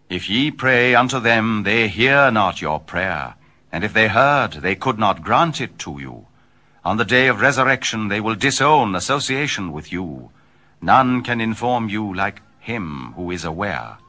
If ye pray unto them, they hear not your prayer. And if they heard, they could not grant it to you. On the day of resurrection they will disown association with you. None can inform you like him who is aware.